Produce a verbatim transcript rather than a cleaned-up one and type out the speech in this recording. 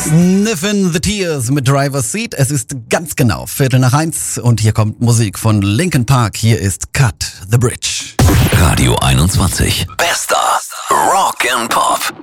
Sniffin' the Tears mit Driver's Seat. Es ist ganz genau Viertel nach eins und hier kommt Musik von Linkin Park. Hier ist Cut the Bridge. Radio einundzwanzig. Bester Rock and Pop.